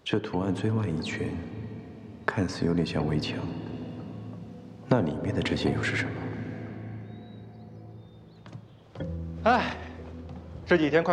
这图案最外一圈，看似有点像围墙，那里面的这些又是什么？ 哎，这几天快